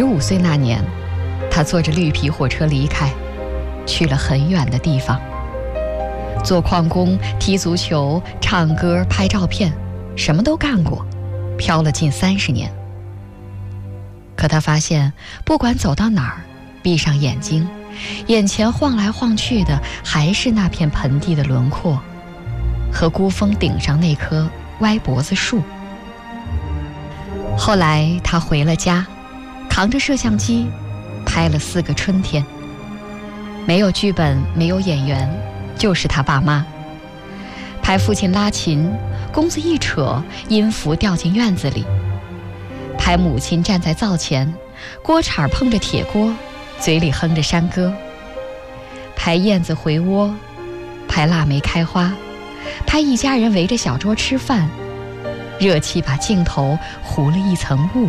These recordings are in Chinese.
岁那年，他坐着绿皮火车离开，去了很远的地方，做矿工、踢足球、唱歌、拍照片，什么都干过，飘了近30年。可他发现，不管走到哪儿，闭上眼睛，眼前晃来晃去的还是那片盆地的轮廓，和孤峰顶上那棵歪脖子树。后来他回了家，扛着摄像机拍了4个春天，没有剧本，没有演员，就是他爸妈。拍父亲拉琴，弓子一扯，音符掉进院子里；拍母亲站在灶前，锅铲碰着铁锅，嘴里哼着山歌；拍燕子回窝，拍腊梅开花，拍一家人围着小桌吃饭，热气把镜头糊了一层雾。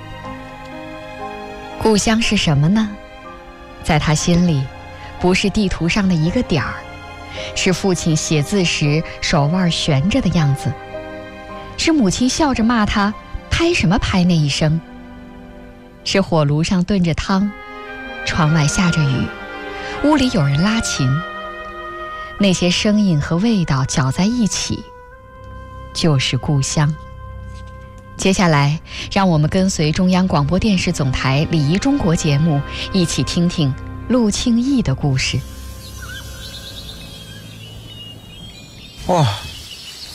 故乡是什么呢？在他心里，不是地图上的一个点儿，是父亲写字时手腕悬着的样子，是母亲笑着骂他拍什么拍那一声，是火炉上炖着汤，窗外下着雨，屋里有人拉琴，那些声音和味道搅在一起，就是故乡。接下来，让我们跟随中央广播电视总台礼仪中国节目，一起听听陆庆义的故事。 哇！